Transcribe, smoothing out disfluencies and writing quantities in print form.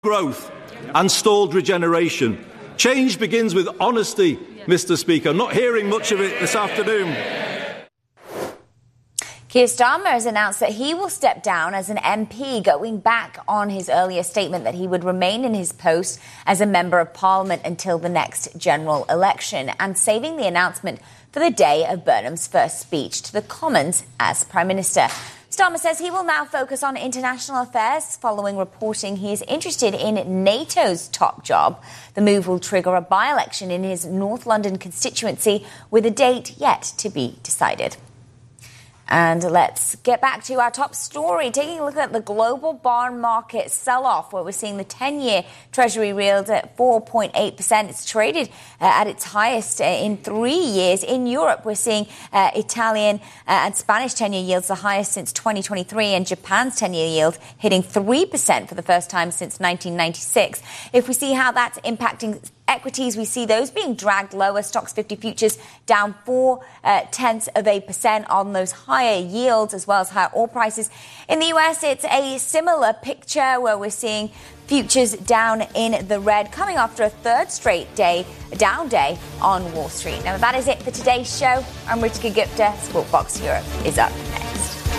growth and stalled regeneration. Change begins with honesty, Mr. Speaker. I'm not hearing much of it this afternoon. Keir Starmer has announced that he will step down as an MP, going back on his earlier statement that he would remain in his post as a Member of Parliament until the next general election, and saving the announcement for the day of Burnham's first speech to the Commons as Prime Minister. Starmer says he will now focus on international affairs following reporting he is interested in NATO's top job. The move will trigger a by-election in his North London constituency with a date yet to be decided. And let's get back to our top story, taking a look at the global bond market sell-off, where we're seeing the 10-year Treasury yield at 4.8%. It's traded at its highest in 3 years. In Europe, we're seeing Italian and Spanish 10-year yields the highest since 2023, and Japan's 10-year yield hitting 3% for the first time since 1996. If we see how that's impacting equities, we see those being dragged lower. Stocks 50 futures down 0.4% on those higher yields, as well as higher oil prices. In the US, it's a similar picture where we're seeing futures down in the red, coming after a third straight down day on Wall Street. Now, that is it for today's show. I'm Ritika Gupta. Squawk Box Europe is up next.